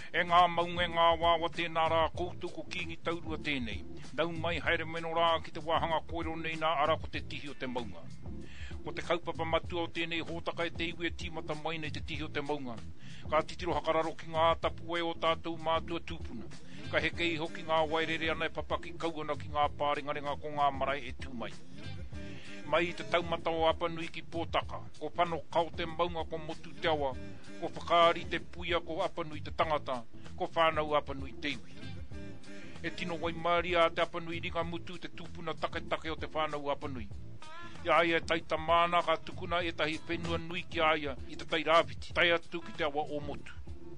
E ngā maunga ngā wāwa tēnā rā koutou ko kingi taurua tēnei. Nau mai haere meno rā ki te wāhanga koero nei nā ara ko te tihi o te maunga. Ko te kaupapa matua o tēnei hōtaka e te iwi e tīmata mai nei te tihi o te maunga. Ka titiro hakararo ki ngā tapu e o tātou mātua tūpuna. Ka heke i hoki ngā wairere ana e papaki kauana ki ngā pāringarenga ko ngā marae e tūmai. Mai te taumata o Apanui ki Pōtaka, ko whano kau te maunga ko motu te awa, ko whakaari te puia ko Apanui te tangata, ko whanau Apanui te iwi. E tino wai maria te Apanui ringa mutu te tūpuna take o te whanau Apanui. Ia ia taita mana ka tukuna e tahi whenua nui ki aia i te tairawiti, tai atu ki te awa o motu.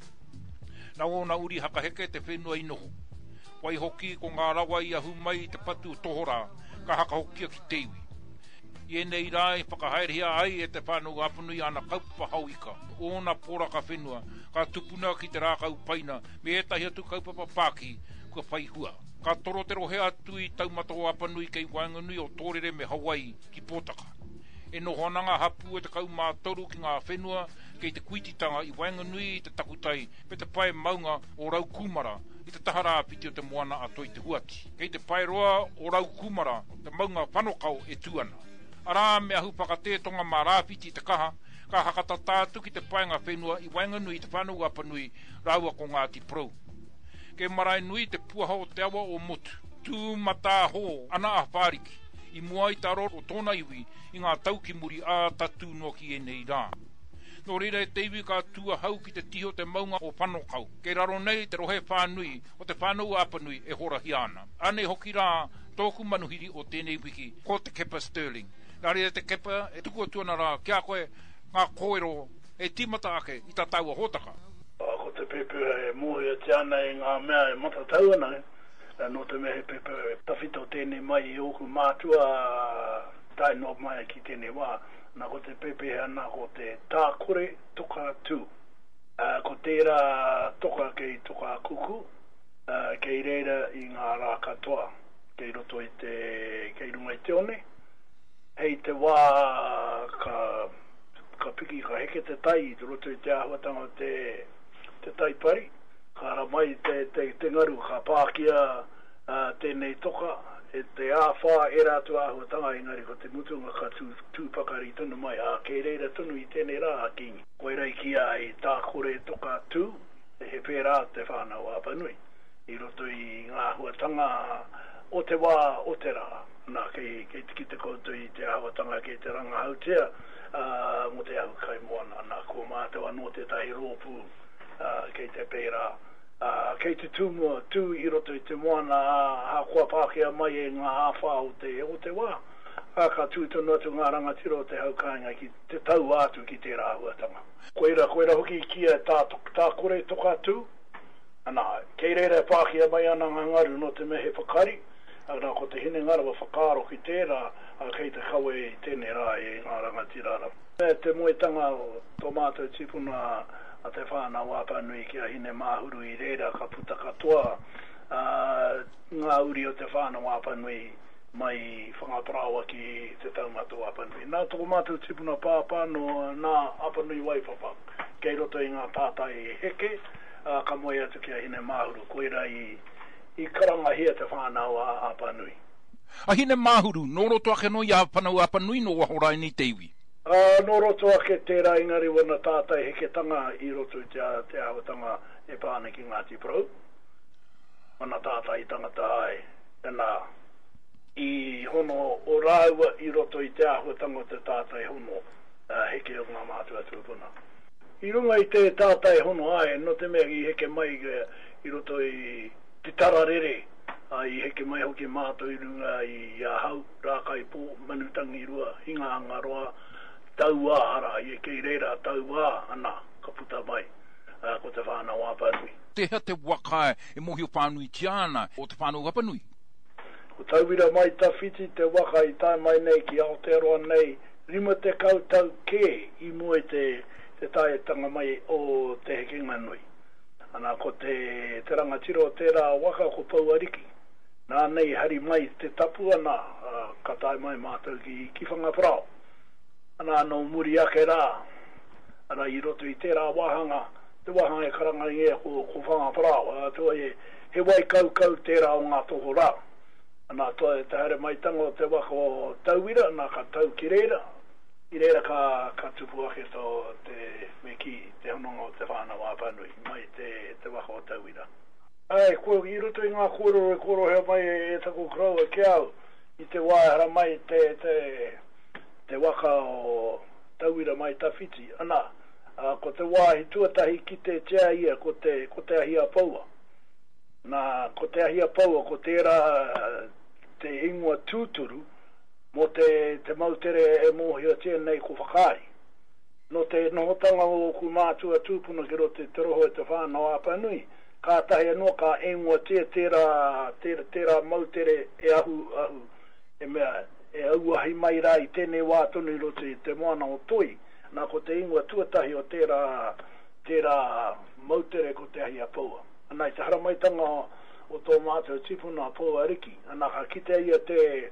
Na ona uri haka heke te whenua inoho. Wai hoki ko ngā rawa i ahu mai te patu tohora, ka haka hokia ki te iwi. I nei rai whakahaerea ai e te whanau Apanui ana kaupapa hauika. Ona poraka whenua, ka tupuna ki te rākau paina, me etahi atu kaupapa pāki, kua whai hua. Ka toro te rohe atu i taumata o Apanui kei Wainganui o Tōrere me Hawaii ki Pōtaka. E noho ananga hapu e te kaumā toru ki ngā whenua kei te kuititanga i Wainganui i te takutai pe te pae maunga o Rau Kumara i te tahara piti o te moana atoi te huati. Kei te pae roa o Rau Kumara te maunga whanokau e tuana. Ara me ahu pakatētonga mā rāpiti te kaha, ka hakata tātu ki te paenga whenua i Wainganui te whanau Apanui raua ko Ngāti Prou. Ke marae nui te puaha o te awa o motu, tū mata ho ana a whāriki, i mua i taro o tōna iwi i ngā tauki muri a tatu no ki e nei rā. No reira e te iwi ka tua hau ki te tiho te maunga o whanokau, ke raro nei te rohe whānui o te whanau Apanui e hora hiana. Ane hoki rā tōku manuhiri o tēnei wiki, ko te Kepa Sterling. Nāre te kepa e tuku atuana rā kia koe ngā koero e tīmata ake i tā taua hōtaka. Ko te pepe e mohi a tiana i ngā mea e matatau ana. No te mea he pepe e tawhito tēnei mai i oku mātua tai no mai ki tēnei wā. Nā ko te pepe ana ko te tākore toka tū. Ko tērā toka kei toka kuku, kei reira i ngā rā katoa. Kei roto i te kei runga i te one. Hei te wā ka piki ka heke te tai te roto i te ahuatanga te taipari ka ra mai te ngaru ka pākia tēnei toka e te āwha e rātu ahuatanga engari ko te mutunga ka tūpakari tunu mai a kei reira tunu i tēnei rā a kingi koe rei kia i tā kore toka tū he pērā te whānau Apanui i roto i ngā ahuatanga o te wā o te rā nā kei tiki te koutou i te awatanga kei te ranga hautea mo te ahu kai moana nā kua mātou anō te tahi rōpū kei te pērā kei te tū i roto i te moana ha kua pākea mai e ngā āwha o te wā ka tūtono atu ngā rangatiro o te haukainga ki te tau atu ki te rāhuatanga koeira hoki kia tā kore toka tū ana kei reira pākea mai ana ngangaru no te mehe whakari Nā ko te hine ngarawa whakaro ki tērā kei te kawe i tēnei rā e ngā rangatirara. Te moetanga o tō mātou tipuna a te whānau Apanui kia hine māhuru i reira ka puta katoa ngā uri o te whānau Apanui mai whangaprawa ki te taumata o Apanui. Nā tō mātou tipuna pāpā no nā Apanui waipapa. Kei roto i ngā tātai heke ka moe atu kia hine māhuru koera I karanga hea te whānau a Apanui. A hine māhuru, nō roto ake no i whanau Apanui no wahorai ni te iwi? Nō roto ake tērā ingari wana tātai heketanga I roto I te awatanga e pāne ki Ngāti Prou. Wana tātai tangata ai. Tēnā, I hono o rāua I roto I te awatanga o te tātai hono heke o ngā mātua tūpuna. I runga I te tātai hono ai, no te mea I heke mai I roto I te tararere I heke mai hoki mātou I runga I hau rākai pō manutangi rua hinga angaroa taua ara I kei reira taua ana ka puta mai ko te whānau Apanui. Te hea te waka e mohi o whānui tiana o te whānau Apanui? Ko tauira mai tawhiti te waka I tai mai nei ki Aotearoa nei rima te kautau ke I moe te taetanga mai o te hekenga nui. Ana ko te rangatiro tērā waka ko Pauariki. Nā nei hari mai te tapu ana ka tai mai mātou ki whangaprao. Ana no muri ake rā. Ana I roto I tērā wahanga te waha e karanga i e ko whanga parao, atua he wai kau tērā o ngā toho rā. Ana toa te haere mai tango te waka o tauira, nā ka tau ki reira. I reira ka tupu ake tō te meki, te hononga o te whānau āpanui, mai te waka o tauira. Ai, koe i roto i ngā kōrero e koro hea mai e tako krau e ke au, i te wāhara mai te waka o tauira mai tawhiti. Ana, ko te wāhi tuatahi ki te tea ia, ko te ahia paua. Nā, ko te ahia paua, ko tērā te ingoa tūturu, mo te mautere e mōhia tēnei ko whakari. No te nohotanga o ku mātua tūpuna ki rote te roho e te whānau āpanui, ka tahi anō ka ingoa tērā mautere e ahu, e mea, e auahi mai rā i tēnei wātonu i rote te moana o toi, nā ko te ingoa tuatahi o tērā mautere ko te ahia paua. Anai te haramaitanga o tō mātou tipuna Paua Riki, ana ka kitea ia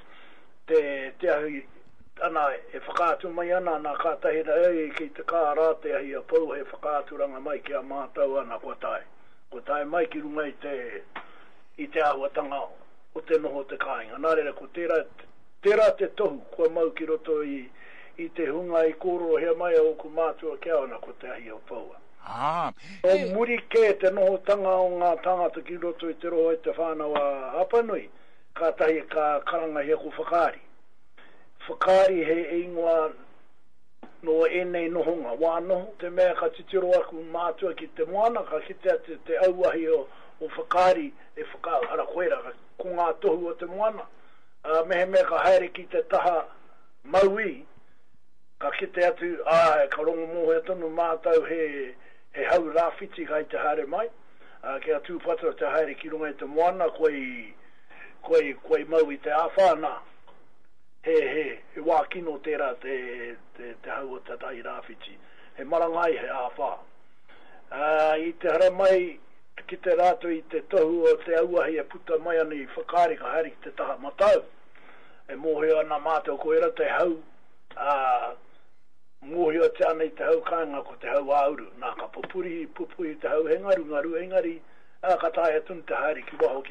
te ahi, ana e whakaatu mai ana ka tahina ki te kārā te ahi a Paua he whakaaturanga mai ki a mātou ana kua tae. Kua tae mai ki runga i te ahuatanga o te noho te kāinga. Nā reira ko tērā te tohu, kua mau ki roto i te hunga i kōro hea mai o ku mātua kia ana ko te ahi a Paua. O muri ke te noho tanga o ngā tangata ki roto i te roho e te whānau a Apanui, ka tahi ka karanga hea ko whakari. Whakari he ingoa no enei nohonga, wānoho, te mea ka titiro aku mātua ki te moana, ka kitea te auahi o whakari e whakaara koera, ko ngā tohu o te moana. Mehe ka haere ki te taha maui, ka kite atu, ka rongo moho e tonu mātau he hau rāwhiti kai te haere mai, ke atu pata te haere ki runga i te moana, koe mau i te āwhāna, he wākino tērā te hau o te tahi rāwhiti, he marangai he āwhā. I te hara mai, ki te rātu i te tohu o te auahi e puta mai ana i whakari ka haere ki te taha matau, e mohe ana mātou koera te hau, mohi o te ana i te hau kāinga ko te hau auru, nā ka pupuri te hau he ngaru, ka tae atun te haere ki waho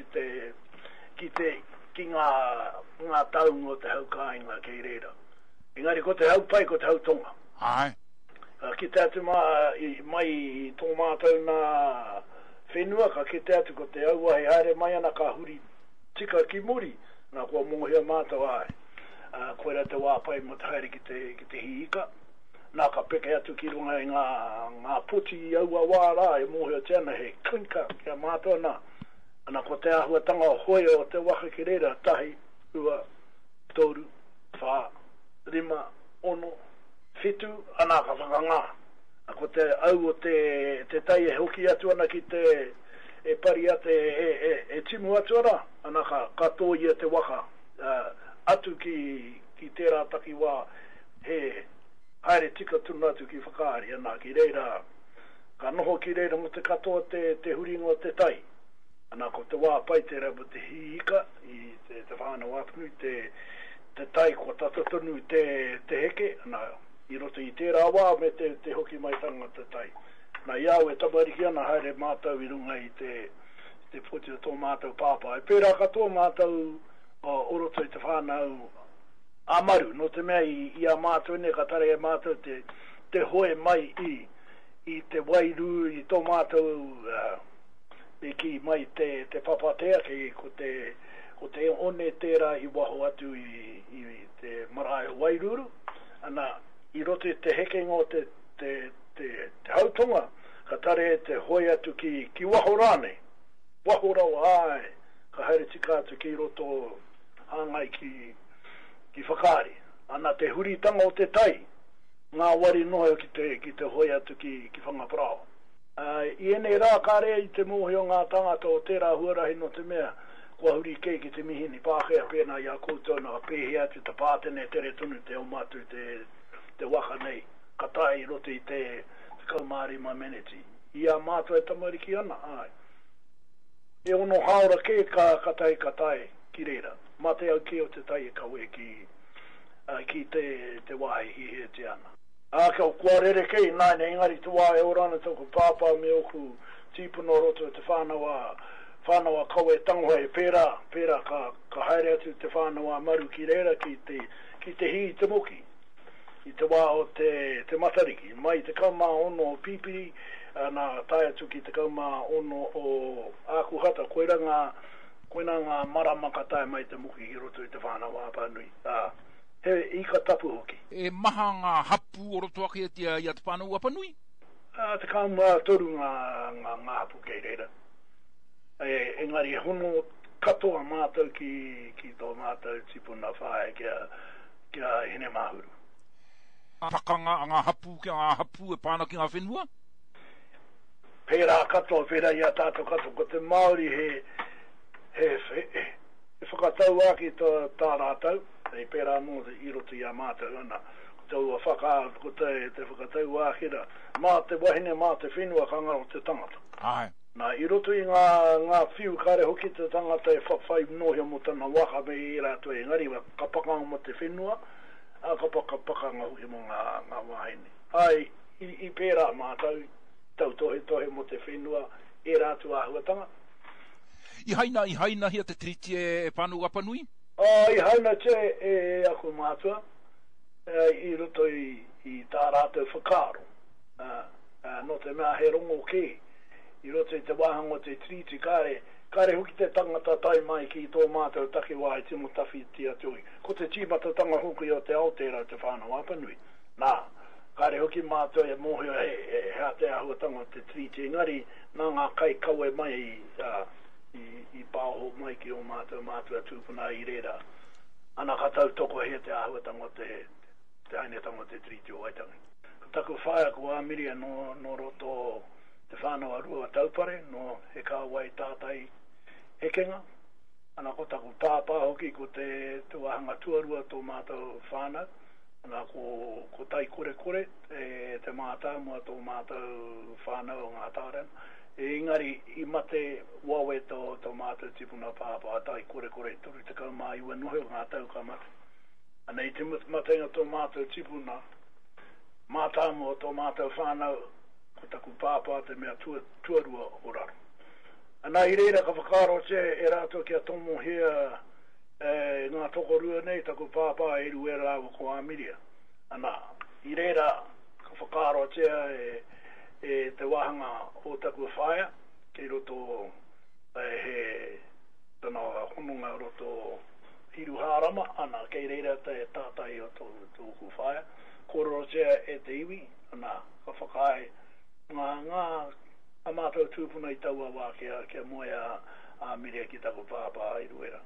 ki ngā taunga o te hau kāinga kei reira. Engari ko te hau pai, ko te hau tonga. Ai. Ki te atu mai i tō mātou nā whenua, ka ki te atu ko te auahi haere mai ana ka huri tika ki muri, nā kua mōhia mātou ai. Koera te wāpai mo te haere ki te hiika. Nā ka peke atu ki runga i ngā puti i aua wārā e mōhia tēnā he klinka kia mātua nā. Ana ko te ahuatanga o hoi o te waka ki reira, tahi, ua, toru, whā, rima, ono, whitu, ana ka whakangā. Ako te au o te tai e hoki atu ana ki te pari ate e timu atu ana, ana ka tō ia te waka atu ki tērā taki wā he haere tika tunu atu ki whakaari, ana ki reira, ka noho ki reira mo te katoa te huringo te tai. Ana ko te wā pai te rau te hiika, i te whānau apunu, te tai ko tatatonu te heke, ana i roto i tērā wā me te hoki mai tanga te tai. Nā iau e tamariki ana haere mātou i runga i te poti o tō mātou pāpā. E pērā katoa mātou o roto i te whānau amaru, no te mea i a mātou ne ka tare e mātou te hoe mai i te wairu i tō mātou e ki mai te papatea ki ko te one tērā i waho atu i te marae wairuru, ana i roto te hekenga o te hautonga, ka tare te hoe atu ki waho rāne, waho rau ai, ka haere tika atu ki roto hangai ki whakaari. Ana te huritanga o te tai, ngā wari noho ki te hoi atu ki whangaprao. I ene rā kāre i te mohi o ngā tangata o tērā huarahi no te mea, kua huri kei ki te mihini pākea pēnā i a koutou na pēhi atu te pātene tere tunu te omatu te waka nei, ka tai roto i te kaumāri mameneti. I a mātua e tamariki ana, ai. E ono haora ke ka tai ki reira. Mate au ke o te tai e kawe ki te wahi hi he te ana. Ka o kua rere kei, nai ne ingari tua e orana toko pāpā me oku tīpuna roto e te whānawa kaua e tangoa e pērā ka haere atu te whānawa maru ki reira ki te hi te moki. I te wā o te matariki. Mai te kaumā ono o pipiri, nā tai atu ki te kaumā ono o ākuhata, koina ngā maramaka tai mai te moki i roto i te whānawa pānui. He I ka tapu hoki. E maha ngā hapu o roto ake i te whānau apanui? Te kaumā toru ngā hapu kei reira. Engari hono katoa mātou ki tō mātou tipuna whae kia hene mahuru. Pakanga ngā hapu ki ngā hapu e pāna ki ngā whenua? Pērā katoa, pērā ia tātou katoa, ko te Māori he whakatau aki tā rātau, e pērā mō I roto ia mātou ana, ko te ua whakaat, ko te whakatau aki ra, mā te wahine, mā te whenua ka ngaro te tangata. Ai. Nā, I roto I ngā whiu kare hoki te tangata e whai nohia mo tana waka me I rātou e ngari wa ka pakanga mo te whenua, ka pakanga hoki mo ngā wahine. Ai, I pērā mātou, tau tohe mo te whenua e rātou āhuatanga. I haina hia te triti e pānau apanui? I haina te e ako mātua, I roto I tā rātou whakaro. No te mea he rongo ke, I roto I te wāhango te triti kare hoki te tangata tai mai ki tō mātou take wā I timo tawhi tia tui. Ko te tīmata tanga hoki o te Aoteara te whānau apanui. Nā, kare hoki mātou e mohio hea te ahuatanga te triti engari, nā ngā kai kaue mai I pāho mai ki o mātou a tūpuna I reira. Ana katau toko hea te ahuatanga te ainetanga te triti o aitangi. Ko taku whaia ko amiria no roto te whānau arua taupare, no he kāwai tātai hekenga. Ana ko taku pāpā hoki ko te wahanga tuarua tō mātou whānau. Ana ko tai kore te mātā mua tō mātou whānau o ngā tārena. Engari I mate wawe tō mātou tipuna pāpā tai kore turu te kaumā iwa nohe o ngā tau ka mate. Ana I te matenga tō mātou tipuna mātā mua tō mātou whānau ko taku pāpā te mea tuarua o raro. Ana I reira ka whakaro te e rātou kia tomo hea ngā tokorua nei taku pāpā e ruera o ko amiria. Ana I reira ka whakaro te e te wahanga o taku whaia kei roto he tana honunga roto hiru hārama ana kei reira te tātai o tōku whaia kororo tea e te iwi ana ka whakai ngā amātou tūpuna I taua wā kia moea a mirea ki taku pāpā I ruera.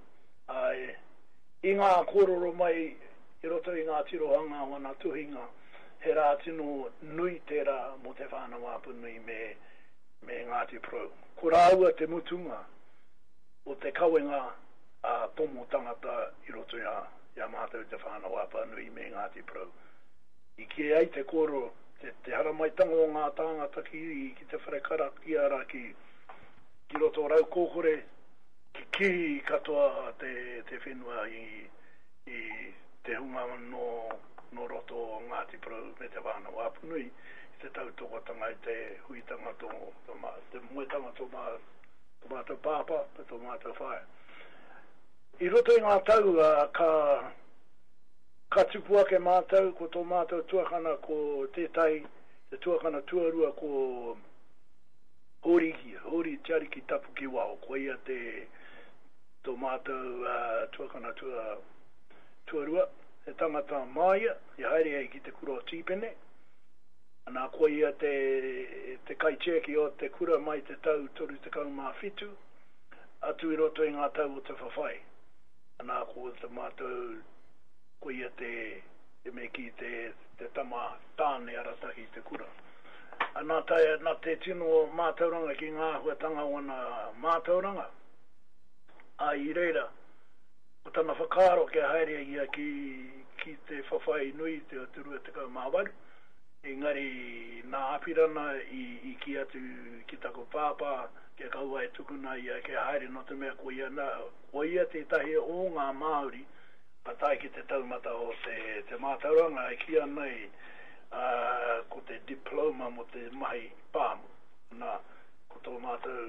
I ngā kororo mai I roto I ngā tirohanga wana tuhinga he rā tino nui tērā mo te whānau apanui me Ngāti Pro. Ko rāua te mutunga o te kauenga a tomo tangata I roto ia mātou te whānau apanui me Ngāti Pro. I ki ai te koro, te haramaitanga o ngā tāngata ki te wharekara ki ara ki roto rau kōkore, ki katoa te whenua I te hunga no roto Ngāti Pro me te wānau apanui I te tautokotanga I te huitanga te moetanga tō mātou pāpā pe tō mātou whae. I roto I ngā tau ka tupua ke mātou ko tō mātou tuakana ko te tuakana tuarua ko hori tiariki tapu ki wao ko ia tō mātou tuakana tuarua e tangata maia, I haere ai ki te kura o tīpene. Ana koe ia te kaicheki o te kura mai te tau toru te kaumā whitu, atu I roto I ngā tau o te whawhai. Ana koe te mātou, koe ia te me ki te tama tāne arataki te kura. Ana te tino mātauranga ki ngā huatanga wana mātauranga. I reira, o tana whakaro kia haere ia ki te whawhai nui te aturua te kaumāwaru. Engari nā apirana I ki atu ki tako pāpā kia kaua e tukuna ia kia haere no te mea koe ia te tahi o ngā Māori patai ki te taumata o te mātauranga e kia nei ko te diploma mo te mahi pāmu. Nā, ko tō mātou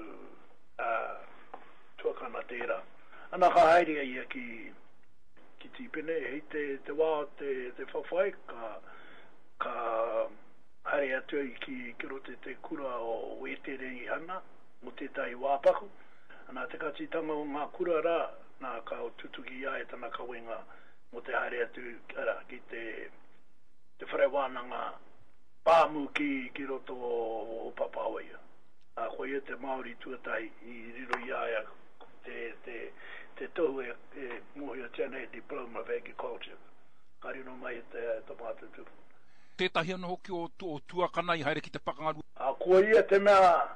tuakana tērā. Ana ka haere ia ki tipene, hei te wā te whawhai, ka haere atu ki rote te kura o wetere i hana, mo tētai wāpaku. Ana te katitanga o ngā kura rā, nā ka o tutuki ia e tana kawenga mo te haere atu ki te wharewānanga pāmu ki roto o Papaoia. Koe e te Māori tuatai i riro iaia te tohu e mohia tēnei Diploma of Agriculture. Ka rino mai te mātou tupu. Tētahi ana hoki o tuakana i haere ki te pakangaru. Koe ia te mea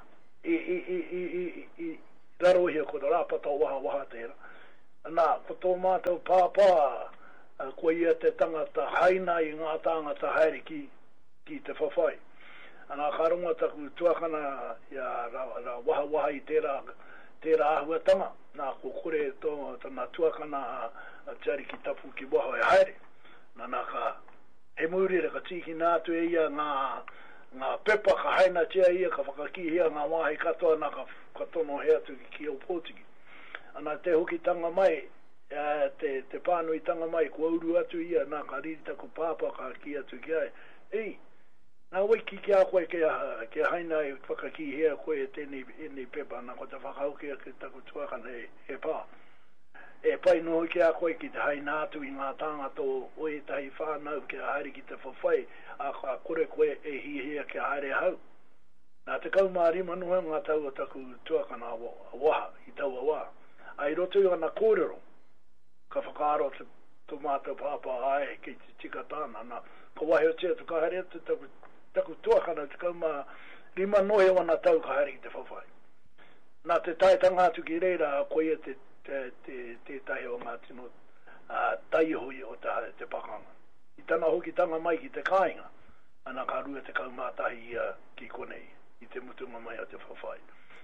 i rarohia ko te rāpata o waha tēra. Nā, ko tō mātou pāpā, koe ia te tangata haina i ngā tāngata haere ki te whawhai. Ana karunga taku tuakana ia ra waha i tērā ahuatanga. Nā ko kore tōna tuakana tiari ki tapu ki waha e haere. Nā ka he mūrere ka tiki nātu e ia ngā pepa ka haina tia ia ka whakakihia ngā wāhei katoa nā ka tono hea tu ki o Pōtiki. Ana te hoki tanga mai, te pānui tanga mai, ko auru atu ia nā ka ririta ko pāpa ka ki atu ki ai. Ei, nā waiki ki a koe ke haina e whakakihia koe e tēnei pepa nā ko te whakaukia ki taku tuakana e pā. E pai no ki a koe ki te haina atu i ngā tāngata o e tahi whānau ki a haere ki te whawhai, a kore koe e hihia ki a haere hau. Nā te kaumārima noa ngā tau o taku tuakana waha, i tau a waha. Ai roto i ana kōrero, ka whakaaro te mātou pāpā ae ki te tika tāna. Nā, ka wahi o tia tu ka haere atu taku tuakana, te kaumārima noa o ana tau ka haere ki te whawhai. Nā te taitanga atu ki reira a koe te tahi o ngā tino taihui o te pakanga. I tana hoki tanga mai ki te kāinga, ana ka rua te kaumātahi ki konei, i te mutunga mai a te whawhai.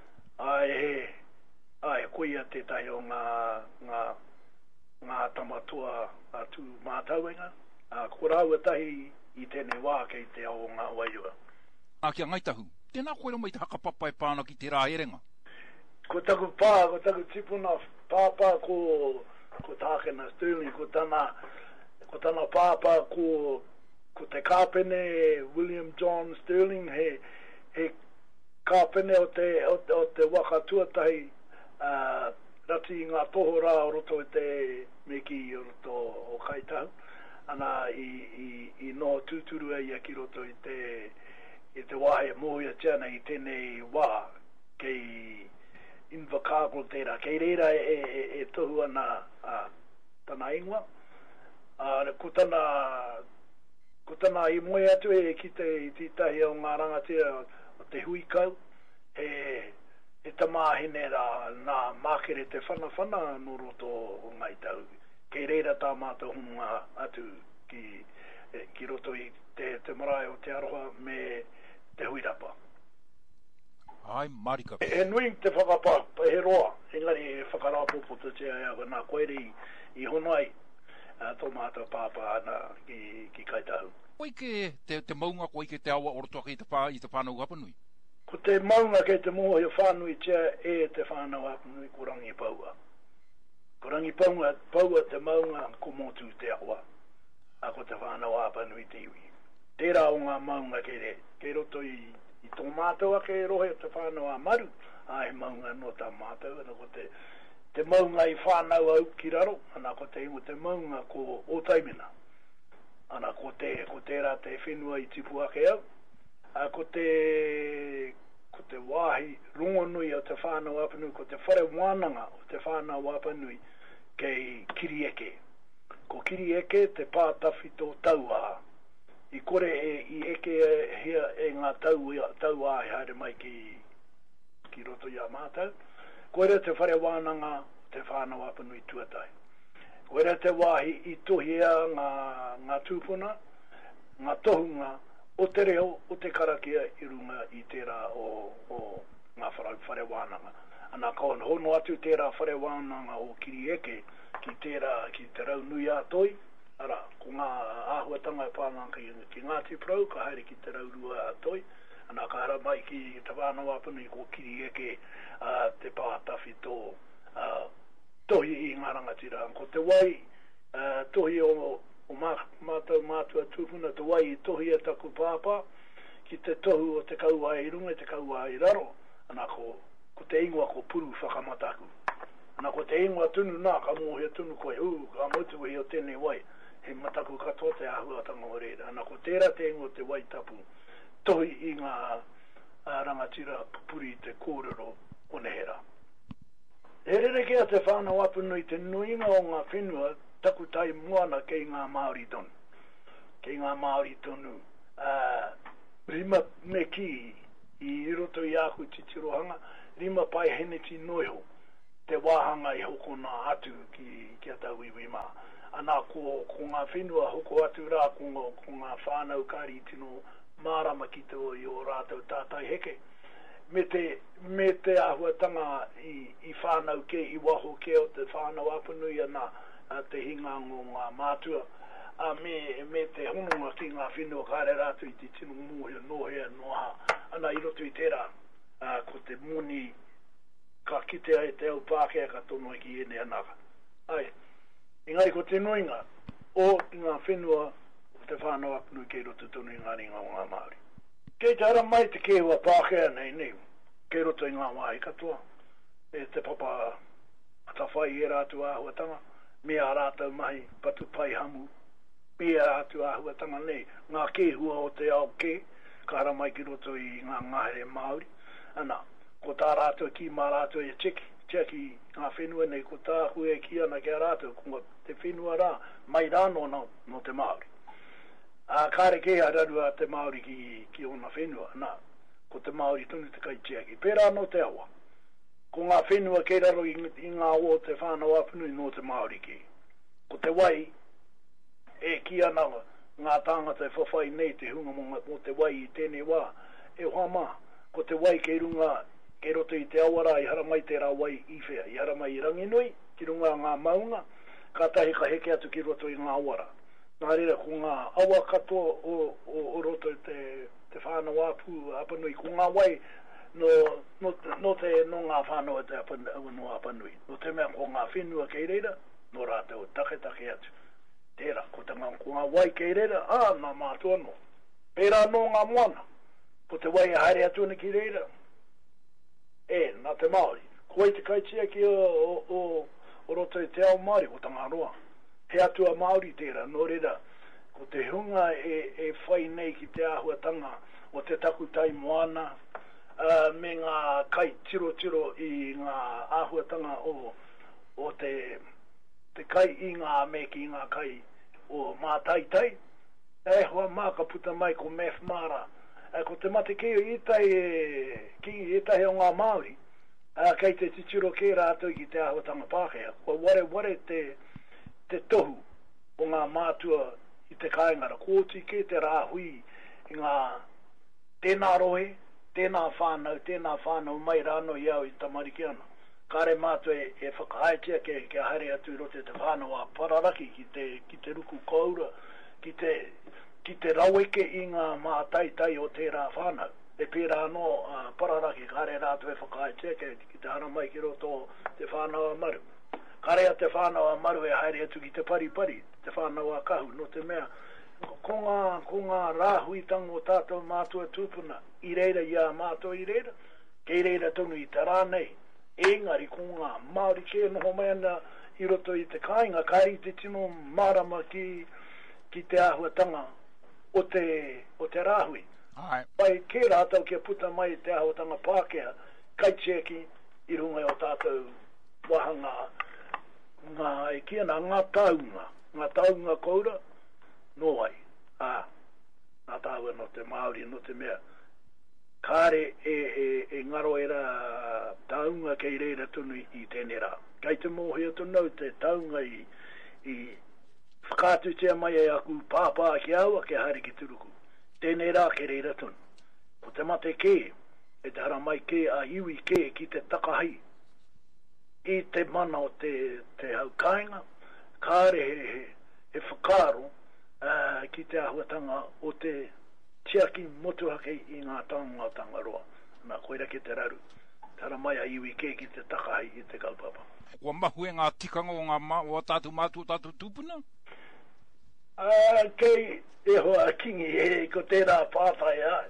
Ai, koe ia te tahi o ngā tamatua atu mātauenga, ko rāua tahi i tēnei wā kei te ao ngā waiua. Kia ngaitahu, tēnā koe mai te hakapapa e pāna ki te rā erenga? Ko taku tipuna pāpā ko tākena Stirling, ko tana pāpā ko te kāpene William John Stirling, he kāpene o te waka tuatahi rati i ngā toho rā o roto e te meki o roto o Kaitahu. Ana i no tūturu ia ki roto i te wahe mohi a tiana i tēnei wā kei Invercargill tērā. Kei reira e tohu ana tana ingoa. Ko tana i moe atu ki te tahi o ngā rangatia o te huikau. E tamāhine rā nā mākere te whanawhana no roto o ngai tau. Kei reira tā mātou hunga atu ki roto i te marae o te aroha me te huirapa. Ai, marika. E nui te whakapa, he roa. Engari e whakarapopo te tea ea, nā koere i honai tō mātou pāpā ana ki Kaitahu. Koe ke te maunga, koe ke te awa orotoa ki i te whānau hapanui? Ko te maunga kei te moho i whānui tia e te whānau hapanui ko rangi paua. Ko rangi paua te maunga ko motu te awa. A ko te whānau hapanui te iwi. Tērā o ngā maunga kei roto i tō mātou ake e rohe te whānau a maru. A he maunga no tā mātou. Ana ko te maunga i whānau au ki raro. Ana ko te maunga ko o taimina. Ana ko tērā te whenua i tipu ake au. A ko te wāhi rongonui o te whānau apanui, ko te whare wānanga o te whānau apanui kei Kirieke. Ko Kirieke te pātawhi tō tauā. I kore i eke hea e ngā tauā e haere mai ki roto i a mātou. Koere te whare wānanga o te whānau apanui tuatai. Koere te wāhi i tohia ngā tūpuna, ngā tohunga, o te reo, o te karakia i runga i tērā o ngā whare wānanga. Ana kaon hono atu tērā whare wānanga o Kirieke ki te rau nui a toi, Ara, ko ngā āhuatanga e pānga ki Ngāti Prau, ka haere ki te raurua toi, ana ka hara mai ki te wāna wapunu i ko kiri eke te pātawhi tō tohi i ngā rangatira. Ko te wai, tohi o mātua tūpuna, te wai i tohi e taku pāpā, ki te tohu o te kaua i runga, te kaua i raro, ana ko te ingoa ko puru whakamataku. Ana ko te ingoa tunu nā, ka mōhia tunu koe, ka motu i o tēnei wai, he mataku katoa te āhuatanga o reira. Ana ko tērā te ingoa te wai tapu, tohi i ngā rangatira pupuri te kōrero o nehera. E rerekea te whānau apunu i te nuinga o ngā whenua, taku tai moana kei ngā Māori tonu. Kei ngā Māori tonu, rima me ki i roto i aku titirohanga, rima pai heneti noiho, te wāhanga i hoko nā atu ki atau iwi mā. Ana ko ngā whenua hoko atu rā, ko ngā whānau kāri tino mārama ki te o i o rātou tātai heke. Me te ahuatanga i whānau ke, i waho ke o te whānau apunui ana te hingango ngā mātua. Me te hononga ki ngā whenua kāre rātou i te tino mōhia nohea noha. Ana i roto i tērā, ko te moni ka kite ai te au Pākehā ka tono ki ene anaka. Ai, engari ko te noinga o ngā whenua o te whānau apunui kei roto tonu i ngā ringa o ngā Māori. Kei te ara mai te kehua Pākehā nei, kei roto i ngā wāhi katoa, e te papa atawhai e rātu āhuatanga, mea rātau mahi patu pai hamu, mea rātu āhuatanga nei, ngā kehua o te ao ke, ka ara mai ki roto i ngā ngahere Māori, ana, ko tā rātua ki mā rātua e teki ngā whenua nei, ko tā hue ki ana ki a rātua, ko te whenua rā, mai rāno no te Māori. Kāre ke hararua te Māori ki ona whenua, na, ko te Māori tunu te kai teki. Pērā no te awa, ko ngā whenua kei raro i ngā o te whānau apunui no te Māori ki. Ko te wai, e ki ana ngā tāngata e whawhai nei te hunga mo te wai i tēnei wā, e hoa mā, ko te wai kei runga, kei roto i te awara i haramai te rā wai i whea, i haramai i Ranginui, ki runga ngā maunga, ka tahi ka heke atu ki roto i ngā awara. Nā reira, ko ngā awa katoa o roto te whānau apanui, ko ngā wai no ngā whānau te apanui. No te mea ko ngā whenua kei reira, no rātou take atu. Tērā, ko ngā wai kei reira, nā mātua no. Pērā no ngā moana, ko te wai a haere atuna ki reira, nā te Māori. Koe te kaitia ki o roto i te ao Māori, o Tangaroa. He atua Māori tērā, no reira, ko te hunga e whai nei ki te āhuatanga o te takutai moana, me ngā kai tiro i ngā āhuatanga o te kai i ngā me ki ngā kai o mātaitai. E hoa mā ka puta mai ko meth mara. Ko te mate keo i tai o ngā Māori, kei te titiro ke rātou ki te āhuatanga Pākehā. Ko ware te tohu o ngā mātua i te kāingara. Ko ke te rāhui i ngā tēnā rohe, tēnā whānau mai rāno i au i tamariki ana. Kāre mātua e whakaaetia ke haere atu i rote te whānau a pararaki ki te ruku kaura, ki te raweke i ngā mātaitai o tērā whānau. E pērā no pararaki kāre rātu e whakaaetia ki te hara mai ki roto te whānau a maru. Kāre a te whānau a maru e haere atu ki te paripari, te whānau a kahu, no te mea. Ko ngā rāhuitanga o tātou mātua tūpuna, i reira ia mātua i reira, kei reira tonu i te rānei, engari ko ngā Māori ke noho mai ana i roto i te kāinga, kāri te tino marama ki te āhuatanga o te rāhui. Pai ke rātau kia puta mai te āhuatanga Pākehā, kai tēki i runga o tātou wahanga, ngā taunga koura, no ai, ngā tāua no te Māori, no te mea. Kāre e ngaro era taunga kei reira tunu i tēnei rā. Kei te mōhia tunu te taunga i whakātutea mai e aku pāpā ki aua ke haere ki turuku. Tēnei rā ke reira tunu. Ko te mate ke, e te hara mai ke a iwi ke ki te takahai. I te mana o te haukainga, kāre e whakaro ki te ahuatanga o te tiaki motuhake i ngā tangaroa. Nā koera ki te raru. Tara mai a iwi ke ki te takahai i te kaupapa. Kua mahu e ngā tikanga o ngā o tātou mātua o tātou tūpuna? Kei e hoa kingi e ko tērā pātai ai.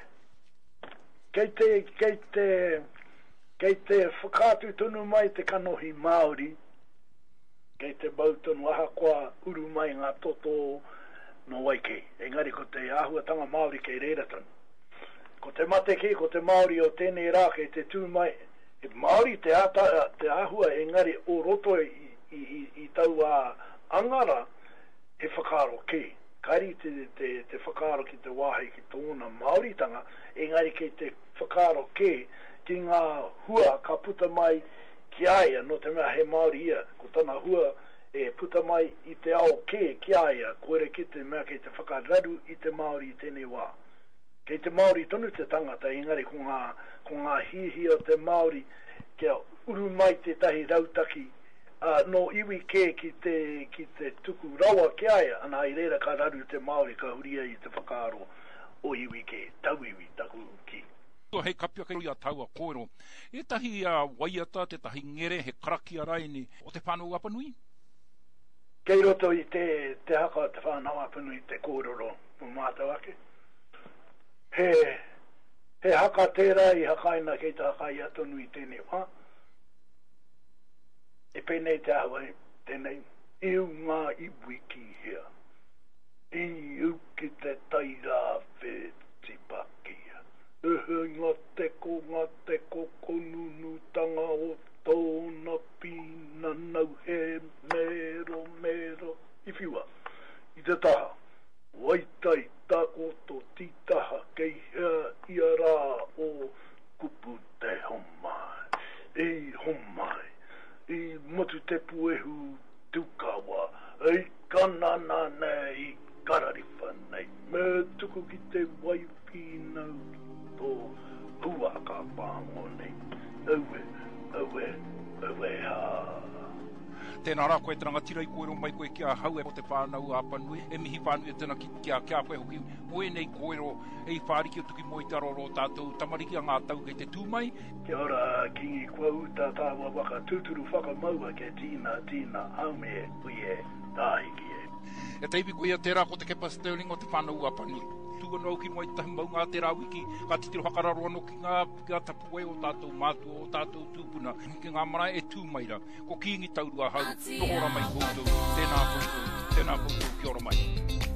Kei te whakātu tonu mai te kanohi Māori, kei te bautonu aha kua uru mai ngā toto no waike. Engari ko te āhuatanga Māori kei reira tonu. Ko te mate ki, ko te Māori o tēnei rā kei te tū mai, e Māori te āhua engari o roto i tau angara e whakaro ki. Kairi te whakaro ki te wāhei ki tōna Māoritanga, engari kei te whakaro ki ngā hua ka puta mai ki aia, no te mea he Māori ia, ko tana hua e puta mai i te ao ki aia, koere ki te mea kei te whakararu i te Māori i tēnei wā. Kei te Māori tonu te tangata, engari ko ngā hihi o te Māori kia uru mai te tahi rautaki no iwi ke ki te tuku rawa ki aia, ana i reira ka raru te Māori ka huria i te whakaaro o iwi ke, tau iwi taku ki. Hei kapia kei a taua koero, e tahi waiata, te tahi ngere, he karaki a raini, o te whanau apanui? Kei roto i te haka te whanau apanui te kōrero o mātau ake. He haka tērā i hakaina kei te hakai atonu i tēnei wā. E pēnei te ahua tēnei, iu ngā iwi ki hea. Iu ki te taira whē tipakia. Ngā teko konunu tanga o tōna pina nau he mero. Iwhiwa, i te taha, waitai tako to titaha kei hea ia rā o kupu te homai. Homai, i motu te puehu tukawa, kanana nei, karariwha nei, me tuku ki te waipinau tō huaka pāngo nei, aue ha. Tēnā rā koe tēranga tira i koero mai koe kia hau e o te whānau a panui, e mihi whānui e tēnā kia koe hoki, oe nei koero e i whāriki o tuki mo i te aroro tātou tamariki a ngā tau kei te tūmai. Kia ora, kingi kua uta tāua waka tūturu whakamaua ke tīna, aume, uie, tāhiki e. E teipi koe ia tērā ko te kepa Sterling o te whānau a panui. Tūanau ki mo i tahi maunga tērā wiki, ka titiro hakararo anō ki ngā tapue o tātou mātua, o tātou tūpuna, ki ngā marae e tūmaira, ko ki ingi taurua hau, tohora mai koutou, tēnā koutou, ki ora mai.